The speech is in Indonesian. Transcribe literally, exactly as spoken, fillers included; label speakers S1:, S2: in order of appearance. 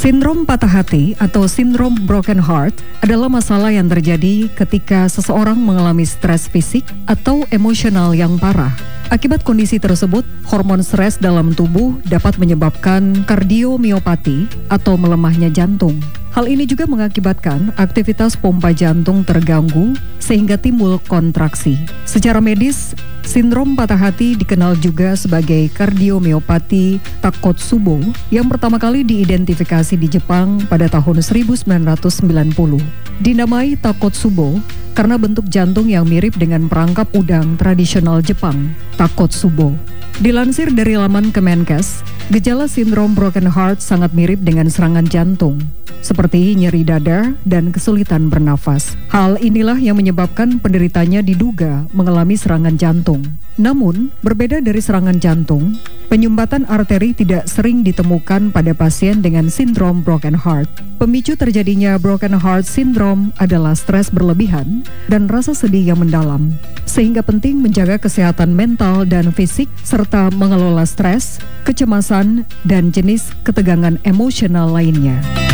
S1: Sindrom patah hati atau sindrom broken heart adalah masalah yang terjadi ketika seseorang mengalami stres fisik atau emosional yang parah. Akibat kondisi tersebut, hormon stres dalam tubuh dapat menyebabkan kardiomiopati atau melemahnya jantung. Hal ini juga mengakibatkan aktivitas pompa jantung terganggu sehingga timbul kontraksi. Secara medis, sindrom patah hati dikenal juga sebagai kardiomiopati Takotsubo yang pertama kali diidentifikasi di Jepang pada tahun seribu sembilan ratus sembilan puluh. Dinamai Takotsubo karena bentuk jantung yang mirip dengan perangkap udang tradisional Jepang, Takotsubo. Dilansir dari laman Kemenkes, gejala sindrom broken heart sangat mirip dengan serangan jantung, seperti nyeri dada dan kesulitan bernafas. Hal inilah yang menyebabkan penderitanya diduga mengalami serangan jantung. Namun, berbeda dari serangan jantung, penyumbatan arteri tidak sering ditemukan pada pasien dengan sindrom broken heart. Pemicu terjadinya broken heart syndrome adalah stres berlebihan dan rasa sedih yang mendalam, sehingga penting menjaga kesehatan mental dan fisik serta mengelola stres, kecemasan, dan jenis ketegangan emosional lainnya.